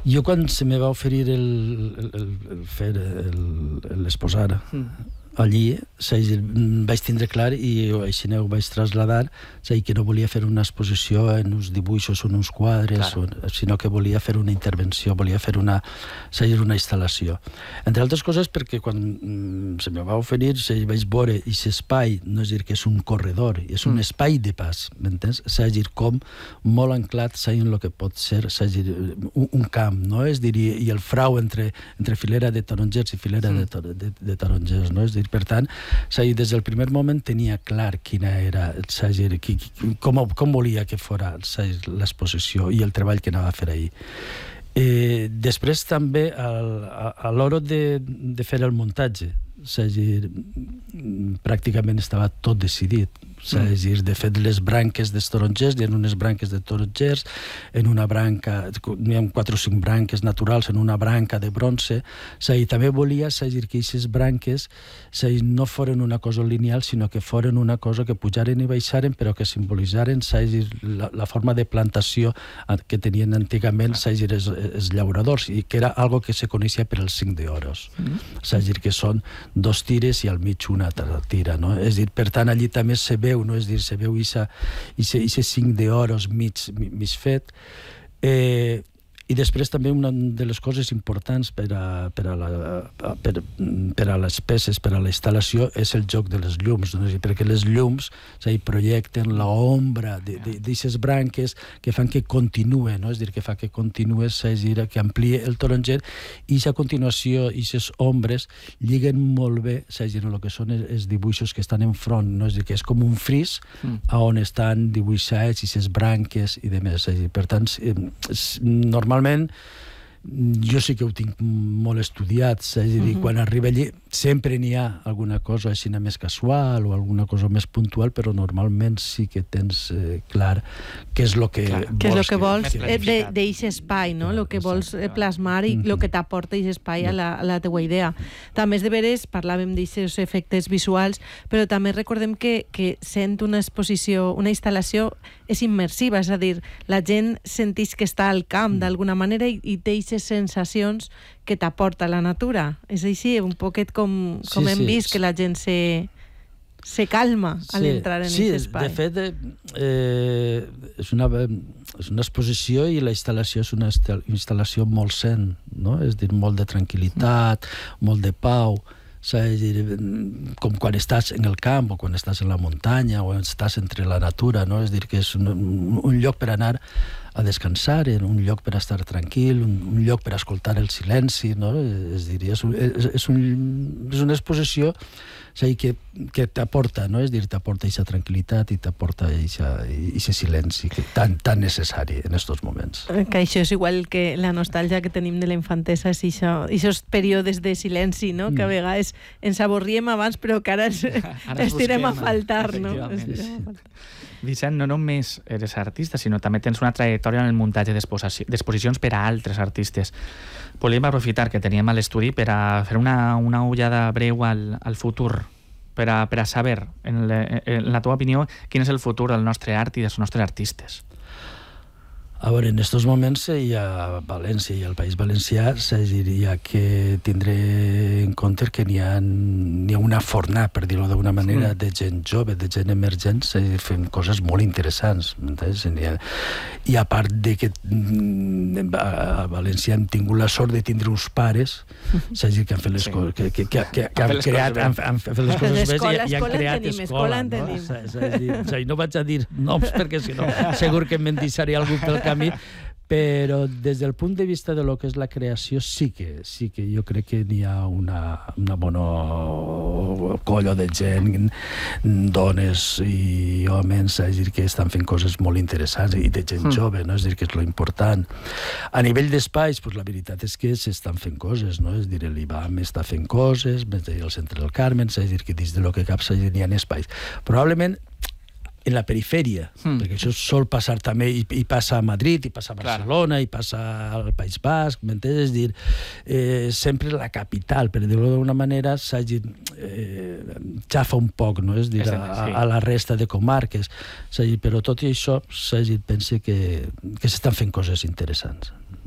Jo quan se me va oferir l'esposar allí, vaig tindre clar i així ho vaig traslladar, que no volia fer una exposició en uns dibuixos o en uns quadres, sinó que volia fer una intervenció, volia fer una instal·lació. Entre altres coses perquè quan se me va oferir vaig veure aquest espai, no és dir que és un corredor, és un espai de pas, m'entens? És a dir, com molt anclat en el que pot ser un camp, no? És dir, i el frau entre filera de tarongers i filera de tarongers, no? És dir, per tant, des del primer moment tenia clar quina era, com volia que fos l'exposició i el treball que anava a fer ahir. Després també a l'hora de fer el muntatge, és a dir, pràcticament estava tot decidit. És a dir, de fet, les branques dels tarongers, hi ha unes branques de tarongers, en una branca, hi ha 4 o 5 branques naturals, en una branca de bronze. És a dir, també volia que aquestes branques no foren una cosa lineal, sinó que foren una cosa que pujaren i baixaren, però que simbolitzaren la forma de plantació que tenien antigament els llauradors, i que era algo que se coneixia per els 5 d'oros. És a dir, que són 2 tires i al mig una tira, no? És a dir, per tant, allí també se veu, no? És a dir, se veu aquest 5 d'oros mig fet. I després també una de les coses importants per a les peces, per a la instal·lació, és el joc de les llums, no? Perquè les llums projecten l'ombra d'aquestes branques que fan que continue, no? És a dir, que fa que continue, que ampliï el taronger, i a continuació aquestes ombres lliguen molt bé en el que són els dibuixos que estan enfront, no? És a dir, que és com un fris on estan dibuixats aquestes branques i demés. Per tant, normalment jo sí que ho tinc molt estudiat, és a dir, quan arriba allí sempre n'hi ha alguna cosa així més casual o alguna cosa més puntual, però normalment sí que tens clar què és el que vols. Què és el que vols d'aquest espai, no? El que vols plasmar i el que t'aporta aquest espai a la teua idea. També és de veres, parlàvem d'aquests efectes visuals, però també recordem que sent una exposició, una instal·lació és immersiva, és a dir, la gent senteix que està al camp d'alguna manera i té aquestes sensacions que t'aporta la natura. És així, un poquet com hem vist que la gent se calma a l'entrar en aquest espai. Sí, de fet, és una exposició i la instal·lació és una instal·lació molt zen, no? És a dir, molt de tranquil·litat, molt de pau. És a dir, com quan estàs en el camp o quan estàs en la muntanya o estàs entre la natura, no? És a dir, que és un lloc per anar a descansar, un lloc per estar tranquil, un lloc per escoltar el silenci, no? És a dir, és una exposició que t'aporta, no? És a dir, t'aporta aquesta tranquil·litat i t'aporta aquest silenci tan necessari en aquests moments. Que això és igual que la nostàlgia que tenim de la infantesa, és aquests períodes de silenci, no? Que a vegades ens avorríem abans, però que ara estirem a faltar, no? Vicent, no només eres artista, sinó també tens una trajectòria en el muntatge d'exposicions per a altres artistes. Volíem aprofitar que teníem a l'estudi per a fer una ullada breu al futur, per a saber, en la teva opinió, quin és el futur del nostre art i dels nostres artistes. A veure, en aquests moments hi ha València i el País Valencià, hi ha que tindre en compte que n'hi ha una fornada, per dir-ho d'alguna manera, de gent jove, de gent emergent, fent coses molt interessants. I a part de que a València hem tingut la sort de tindre uns pares que han fet les coses, que han fet les coses bé i han creat escola. No vaig a dir noms perquè si no segur que me'n deixaré algú pel camí, però des del punt de vista de lo que és la creació sí que jo crec que n'hi ha una bona colla de gent, dones i homes, és a dir, que estan fent coses molt interessants i de gent jove, no? És a dir, que és lo important. A nivell d'espais, la veritat és que s'estan fent coses, no? És a dir, l'IBAM està fent coses, el Centre del Carmen, és a dir, que dins de lo que cap n'hi ha espais. Probablement en la perifèria, perquè això sol passar també, i passa a Madrid, i passa a Barcelona, i passa al País Basc, m'entens? És dir, sempre la capital, per dir-ho d'una manera, xafa un poc, no? És dir, a la resta de comarques. Però tot i això, pense que s'estan fent coses interessants.